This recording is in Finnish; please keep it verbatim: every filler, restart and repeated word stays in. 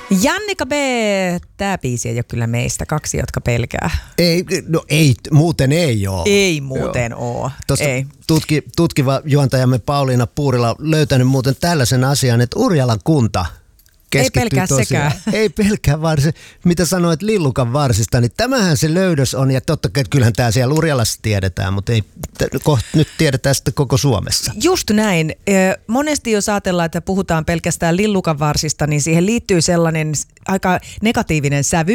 Jannika B, tämä biisi ei ole kyllä meistä, kaksi jotka pelkää. Ei, no ei, muuten ei ole. Ei muuten ole. Tuosta ei. Tutki, tutkiva juontajamme Pauliina Puurila on löytänyt muuten tällaisen asian, että Urjalan kunta ei pelkää tosiaan. sekään. Ei pelkää, vaan se, mitä sanoit Lillukan varsista, niin tämähän se löydös on, ja totta kai kyllähän tämä siellä Urjalassa tiedetään, mutta ei kohta nyt tiedetään sitten koko Suomessa. Just näin. Monesti jos ajatellaan, että puhutaan pelkästään Lillukan varsista, niin siihen liittyy sellainen aika negatiivinen sävy.